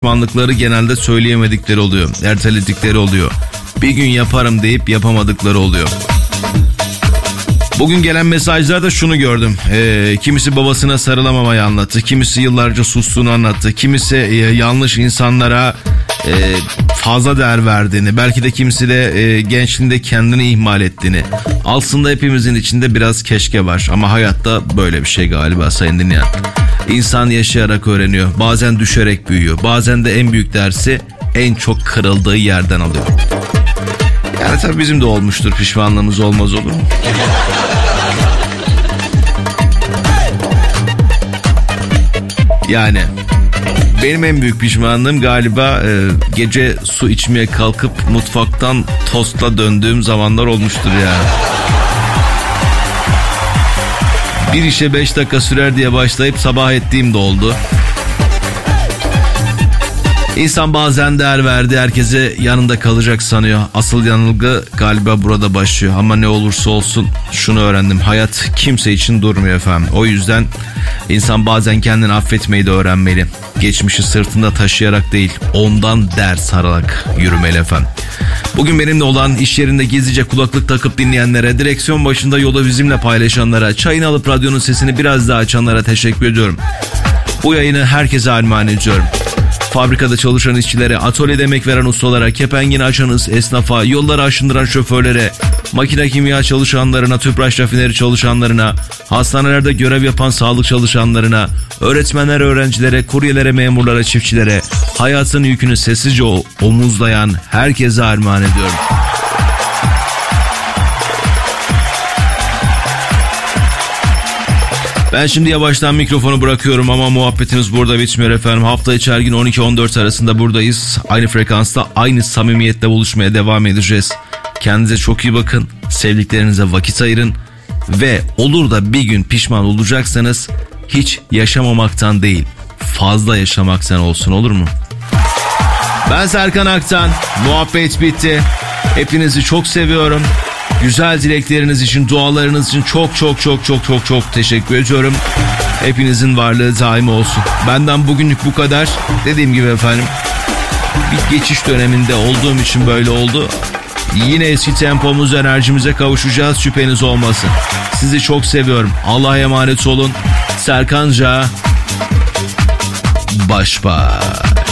pişmanlıkları genelde söyleyemedikleri oluyor. Erteledikleri oluyor. Bir gün yaparım deyip yapamadıkları oluyor. Bugün gelen mesajlarda şunu gördüm. Kimisi babasına sarılamamayı anlattı. Kimisi yıllarca sustuğunu anlattı. Kimisi yanlış insanlara fazla değer verdiğini. Belki de kimisi de gençliğinde kendini ihmal ettiğini. Aslında hepimizin içinde biraz keşke var. Ama hayatta böyle bir şey galiba sayın dinleyen. İnsan yaşayarak öğreniyor. Bazen düşerek büyüyor. Bazen de en büyük dersi en çok kırıldığı yerden alıyor. Yani tabii bizim de olmuştur, pişmanlığımız olmaz olur mu? Yani benim en büyük pişmanlığım galiba gece su içmeye kalkıp mutfaktan tostla döndüğüm zamanlar olmuştur ya. Bir işe 5 dakika sürer diye başlayıp sabah ettiğim de oldu. İnsan bazen değer verdi, herkese yanında kalacak sanıyor. Asıl yanılgı galiba burada başlıyor. Ama ne olursa olsun şunu öğrendim. Hayat kimse için durmuyor efendim. O yüzden insan bazen kendini affetmeyi de öğrenmeli. Geçmişi sırtında taşıyarak değil, ondan ders alarak yürümeli efendim. Bugün benimle olan, iş yerinde gizlice kulaklık takıp dinleyenlere, direksiyon başında yolu bizimle paylaşanlara, çayını alıp radyonun sesini biraz daha açanlara teşekkür ediyorum. Bu yayını herkese armağan ediyorum. Fabrikada çalışan işçilere, atölyede emek veren ustalara, kepengini açanız, esnafa, yolları aşındıran şoförlere, makine kimya çalışanlarına, tüpraş rafineri çalışanlarına, hastanelerde görev yapan sağlık çalışanlarına, öğretmenler, öğrencilere, kuryelere, memurlara, çiftçilere, hayatın yükünü sessizce omuzlayan herkese armağan ediyorum. Ben şimdi yavaştan mikrofonu bırakıyorum ama muhabbetimiz burada bitmiyor efendim. Hafta içi her gün 12-14 arasında buradayız. Aynı frekansta, aynı samimiyetle buluşmaya devam edeceğiz. Kendinize çok iyi bakın. Sevdiklerinize vakit ayırın. Ve olur da bir gün pişman olacaksanız hiç yaşamamaktan değil, fazla yaşamaktan olsun, olur mu? Ben Serkan Aktan. Muhabbet bitti. Hepinizi çok seviyorum. Güzel dilekleriniz için, dualarınız için çok teşekkür ediyorum. Hepinizin varlığı daim olsun. Benden bugünlük bu kadar. Dediğim gibi efendim, bir geçiş döneminde olduğum için böyle oldu. Yine eski tempomuz, enerjimize kavuşacağız, şüpheniz olmasın. Sizi çok seviyorum. Allah'a emanet olun. Serkanca Başba.